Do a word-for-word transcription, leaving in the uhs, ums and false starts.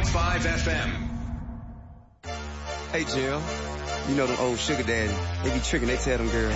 point five F M. Hey, Jill. You know them old sugar daddy. They be tricking, they tell them girls,